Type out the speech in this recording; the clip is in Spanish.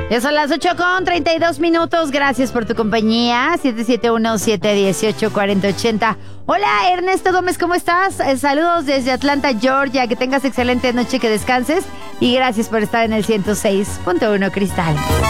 Ya son las 8:32. Gracias por tu compañía. 771-718-4080. Hola, Ernesto Gómez, ¿cómo estás? Saludos desde Atlanta, Georgia. Que tengas excelente noche, que descanses. Y gracias por estar en el 106.1 Cristal.